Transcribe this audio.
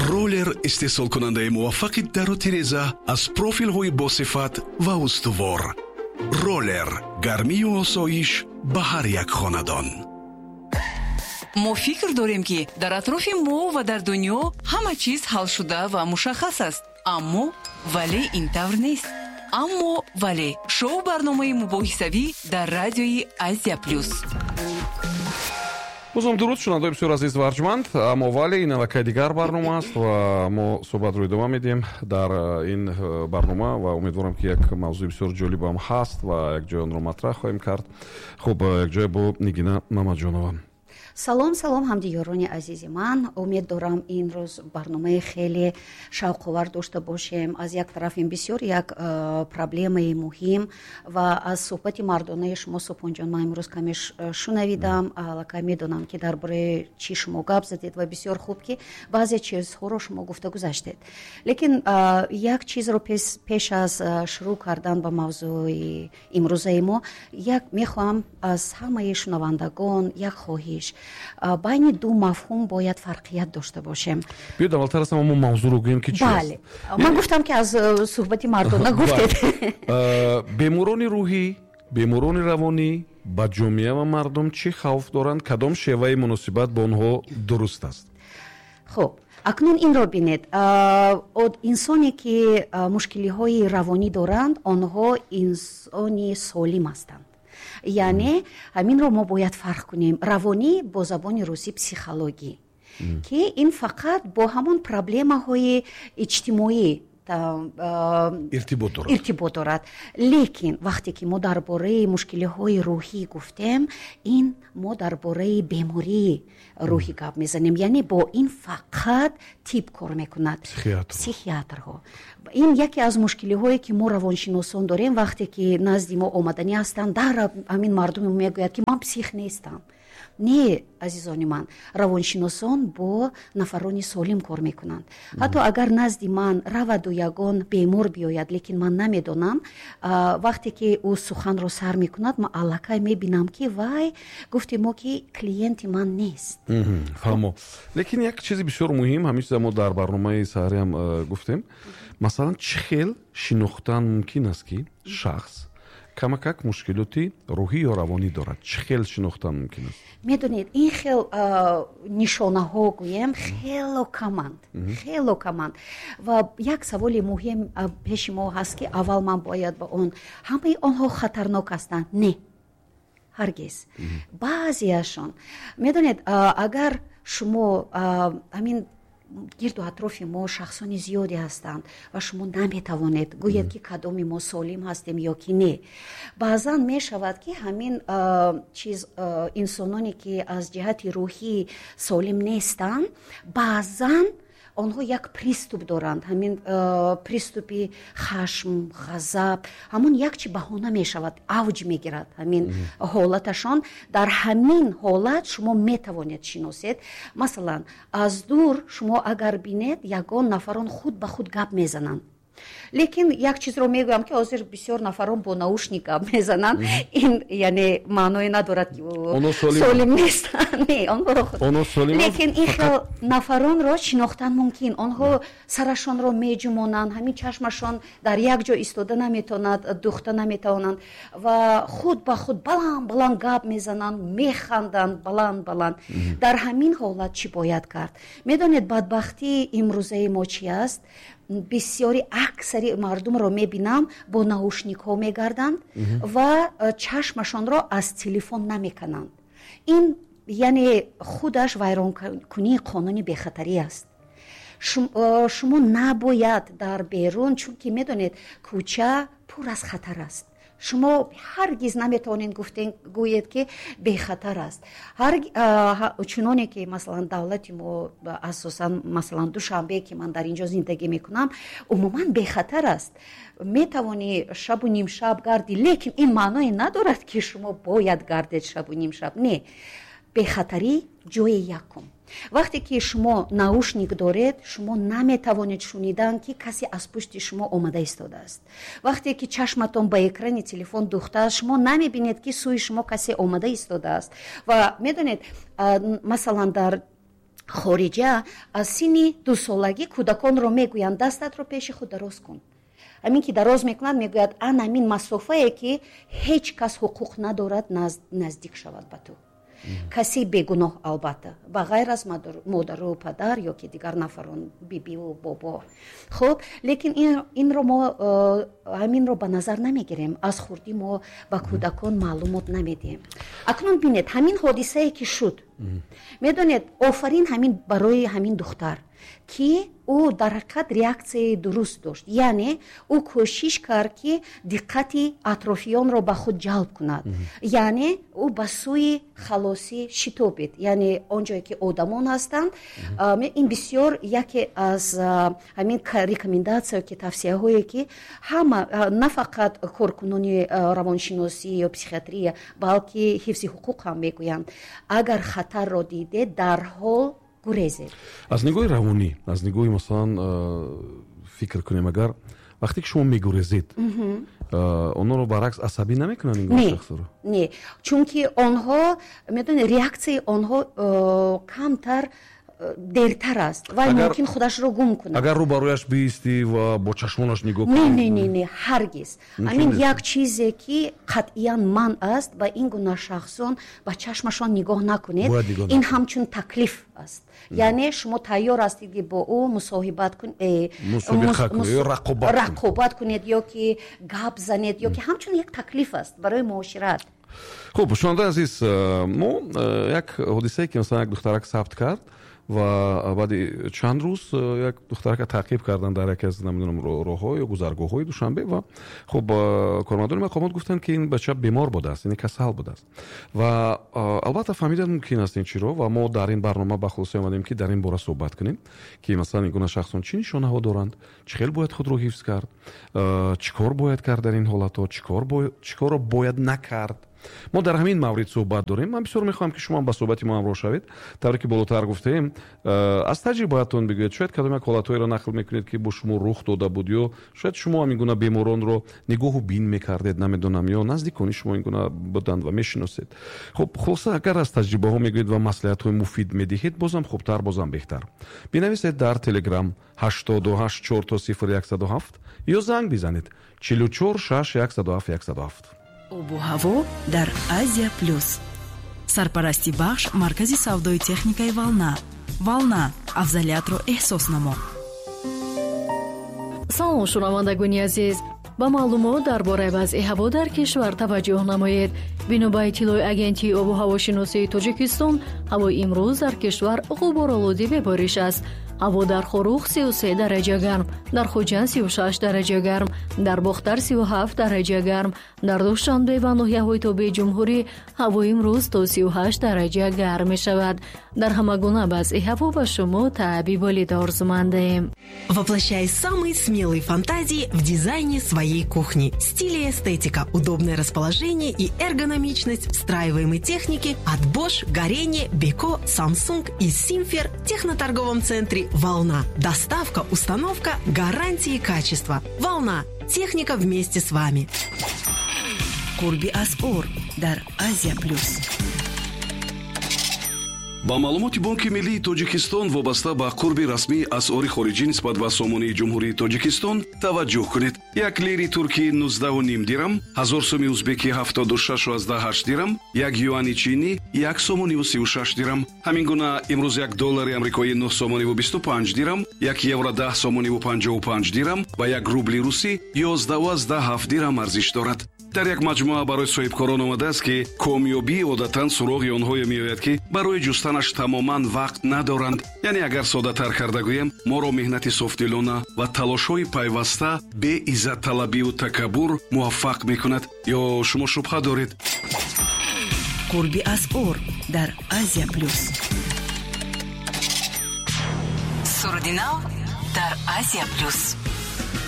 роллер истеҳсол кунандаи муваффақи дару тиреза аз профилҳои босифат ва устувор. роллер гармию осоиш ба ҳар як хонадон. мо фикр дорем ки дар атрофи мо ва дар дунё ҳама чиз ҳал шуда ва мушаххас аст, аммо вале ин тавр нест. аммо вале шоу барномаи мубоҳисавӣ дар радиои Азия плюс. бозум дуруд шунавандаи бисёр азиз ва арҷманд. аммо вале ин аллакай дигар барнома аст ва мо суҳбатро идома медиҳем дар ин барнома ва умедворам ки як мавзӯи бисёр ҷолибам ҳаст ва якҷоя онро матраҳ хоҳем кард. хуб, якҷоя бо Нигина Мамаҷонова. салом ҳамдиёрони азизи ман, умед дорам имрӯз барномаи хеле шавқовар дошта бошем. аз як тараф ин бисёр як проблемаи муҳим ва аз суҳбати мардонаи шумо Сӯпонҷон ман имрӯз каме шунавидам. аллакай медонам ки дар бораи чӣ шумо гап задед ва бисёр хуб ки баъзе чизҳоро шумо гуфта гузаштед. лекин як чизро пеш аз шурӯъ кардан ба мавзӯи имрӯзаи мо як мехоҳам аз ҳамаи шунавандагон як хоҳиш: байни ду мафҳум бояд фарқият дошта бошем. биёд аввалтар аз ҳама мо мавзӯъро гӯем ки чӣ аст. бале, ман гуфтам ки аз суҳбати мардона гуфтед. беморони рӯҳӣ, беморони равонӣ ба ҷомеа ва мардум чӣ хавф доранд? кадом шеваи муносибат бо онҳо дуруст аст? хуб, акнун инро бинед. инсоне ки мушкилиҳои равонӣ доранд, онҳо инсони солим ҳастанд. яъне ҳаминро мо бояд фарқ кунем. равонӣ бо забони русӣ психологӣ, ки ин фақат бо ҳамон проблемаҳои иҷтимоӣ иртибот дорад. лекин вақте ки мо дар бораи мушкилиҳои рӯҳӣ гуфтем, ин мо дар бораи бемории рӯҳӣ гап мезанем. яъне бо ин фақат тиб кор мекунад психиатрҳо. ин яке аз мушкилиҳое ки мо равоншиносон дорем. вақте ки назди мо омаданӣ ҳастанд, дар ҳамин мардуме мегӯяд ки ман псих нестам. не, азизони ман, равоншиносон бо нафарони солим кор мекунанд. ҳатто агар назди ман раваду ягон бемор биёяд, лекин ман намедонам, вақте ки ӯ суханро сар мекунад, ман аллакай мебинам ки вай гуфти мо ки клиенти ман нест. фаҳмо. лекин як чизи бисёр муҳим, ҳамин чиза мо дар барномаи саҳариам гуфтем, масалан чӣ хел шинохтан мумкин аст ки шахс камакак мушкилоти рӯҳӣ ё равонӣ дорад? чӣ хел шинохтан мумкин аст? медонед, ин хел нишонаҳо гӯем хело каманд. ва як саволи муҳим пеши мо ҳаст ки аввал ман бояд ба он ҳамаи онҳо хатарнок ҳастанд? не, ҳаргиз. баъзеашон медонед, агар шумо ҳамин гирду атрофи мо шахсони зиёде ҳастанд ва шумо наметавонед гӯед ки кадоми мо солим ҳастем ё ки не. баъзан мешавад ки ҳамин чиз инсононе ки аз ҷиҳати рӯҳӣ солим нестанд, баъзан онҳо як приступ доранд, ҳамин приступи хашм, ғазаб, ҳамон як чи баҳона мешавад, авҷ мегирад ҳамин ҳолаташон. дар ҳамин ҳолат шумо метавонед шиносед. масалан, аз дур шумо агар бинед, ягон нафарон худ ба худ гап мезананд. лекин як чизро мегӯям ки ҳозир бисёр нафарон бо наушник гап мезананд. ин яъне маъное надорад ки солим нестанд. лекин ин хел нафаронро шинохтан мумкин. онҳо сарашонро меҷумонанд, ҳамин чашмашон дар як ҷо истода наметавонад, духта наметавонанд ва худ ба худ баланд гап мезананд, механданд баланд. дар ҳамин ҳолат чӣ бояд кард? медонед, бадбахтии имрӯзаи мо чӣ аст? бисёри аксари мардумро мебинам бо наушникҳо мегарданд ва чашмашонро аз телефон намекананд. ин яъне худаш вайронкунии қонуни бехатарӣ аст. шумо набояд дар берун, чунки медонед кӯча пур аз хатар аст. шумо ҳаргиз наметавонед гӯед ки бехатар аст. чуноне ки масалан давлати мо асосан масалан душанбе ки ман дар инҷо зиндагӣ мекунам, умуман бехатар аст. метавонӣ шабу нимшаб гардӣ, лекин ин маъное надорад ки шумо бояд гардед шабу нимшаб. не, бехатарӣ ҷои якум. вақте ки шумо наушник доред, шумо наметавонед шунидан ки касе аз пушти шумо омада истодааст. вақте ки чашматон ба экрани телефон духтааст, шумо намебинед ки сӯи шумо касе омада истодааст. ва медонед, масалан дар хориҷа аз синни 2 солагӣ кӯдаконро мегӯянд дастатро пеши худ дароз кун. ҳамин ки дароз мекунад мегӯяд ан ҳамин масофае ки ҳеҷ кас ҳуқуқ надорад наздик шавад ба ту. каси бегуноҳ албатта ба ғайр аз модару падар ё ки дигар нафарон бибиву бобо. хуб лекин инро мо ҳаминро ба назар намегирем. аз хурдӣ мо ба кӯдакон маълумот намедиҳем. акнун бинед ҳамин ҳодисае ки шуд медонед офарин ҳамин барои ҳамин духтар ки ӯ дар ҳақиқат реаксияи дуруст дошт, яъне ӯ кӯшиш кард ки диққати атрофиёнро ба худ ҷалб кунад, яъне ӯ ба сӯи халосӣ шитобид, яъне он ҷое ки одамон ҳастанд. ин бисёр яке аз ҳамин рекомендатсия ки тавсияҳое ки ҳама на фақат коркунони равоншиносӣ ё психиатрия балки ҳифзи ҳуқуқ ҳам мегӯянд, агар хатарро дидед дарҳол гурезед. аз нигоҳи равонӣ, аз нигоҳи масалан фикр кунем, агар вақте ки шумо мегурезед онҳоро баръакс асабӣ намекунанд ин гуна шахсоро? Не, чунки онҳо медонед реаксияи онҳо камтар дертар аст ва мумкин худашро гум кунад. агар рӯбарояш биистӣ ва бо чашмонаш нигоҳ кунӣ? Не, ҳаргиз. ҳамин як чизе ки қатъиян манъ аст, ба ин гуна шахсон ба чашмашон нигоҳ накунед. ин ҳамчун таклиф аст. яъне шумо тайёр ҳастед ки бо ӯ мусоҳибат рақобат кунед ё ки гап занед ё ки ҳамчун як таклиф аст барои муошират. хуб, шунавандаи азиз, мо як ҳодисае ки масалан як духтарак сабт кард ва баъди чанд рӯз як духтарака таъқиб кардан дар яке аз намедонам роҳҳо ё гузаргоҳҳои Душанбе ва хуб кормандони мақомот гуфтанд ки ин бача бемор будааст, яъне касал будааст ва албатта фаҳмида мумкин аст ин чиро ва мо дар ин барнома ба хулоса омадем ки дар ин бора суҳбат кунем ки масалан ин гуна шахсон чӣ нишонаҳо доранд, чӣ хел бояд худро ҳифз кард, чӣ кор бояд кард дар ин ҳолатҳо, чӣ корро бояд накард. мо дар ҳамин маврид суҳбат дорем. ман бисёр мехоҳам ки шумо ба суҳбати мо ҳамроҳ шавед. тавре ки болотар гуфтаем, аз таҷрибаатон бигӯед, шояд кадом як ҳолатҳоеро нақл мекунед ки бо шумо рух дода буд ё шояд шумо ҳамин гуна беморонро нигоҳу бин мекардед, намедонам, ё наздикони шумо ин гуна буданд ва мешиносед. хуб, хулоса агар аз таҷрибаҳо мегӯед ва маслиҳатҳои муфид медиҳед, бозам хубтар, бозам беҳтар. бинависед дар Telegram 8840107 ё занг бизанед 44 6 107 107. обу ҳаво дар Азия плюс. Сарпарасти бахш маркази савдои техникаи Волна. Волна, афзалиятро эҳсос намо. салом шунавандагони азиз, ба маълумот дар бораи вазъи ҳаво дар кишвар таваҷҷӯҳ намоед. бино ба иттилои агентии обу ҳавошиносии Тоҷикистон, ҳавои имрӯз дар кишвар ғуборолудӣ бебориш аст. ҳаво дар Хорух 33 дараҷа гарм, дар Хуҷанд 36 дараҷа гарм, дар Бохтар 37 дараҷа гарм, дар Душанбе ва ноҳияҳои тобии ҷумҳурӣ ҳаво имрӯз то 38 дараҷа гарм мешавад. Дар ҳама гуна вазъи ҳаво ба шумо таъби болида орзумандаем. Воплощай самые смелые фантазии в дизайне своей кухни. Стиль и эстетика, удобное расположение и эргономичность встраиваемой техники от Bosch, Горение, Beko, Samsung и Simfer в техноторговом центре «Волна». Доставка, установка, гарантии качества. «Волна». Техника вместе с вами. Курби Асъор дар Азия плюс. ба маълумоти Бонки Миллии Тоҷикистон вобаста ба қурби расмии асъори хориҷӣ нисбат ба сомонии ҷумҳурии Тоҷикистон таваҷҷӯҳ кунед. Як лири туркӣ 19.5 дирам, 1000 сомӣ узбекӣ 76.8 дирам, як юани чини 1 сомони 36 дирам. ҳамин гуна имрӯз як доллари амрикоӣ 9 сомони 25 дирам, як евро 10 сомони 55 дирам ва як рубли русӣ 11.7 дирам арзиш дорад. дар як маҷмӯа барои соҳибкорон омадааст ки комёбӣ одатан суроғи онҳое меояд ки барои ҷустанаш тамоман вақт надоранд. яъне агар соддатар карда гӯем, моро меҳнати софдилона ва талошҳои пайваста бе иззатталабиву такаббур муваффақ мекунад. ё шумо шубҳа доред? Курби Асъор дар Азия плюс. Сурдинал дар Азия плюс.